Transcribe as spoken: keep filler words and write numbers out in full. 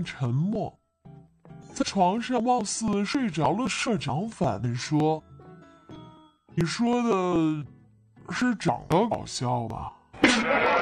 沉默。在床上貌似睡着了，社长反问说：“你说的是长得搞笑吧？”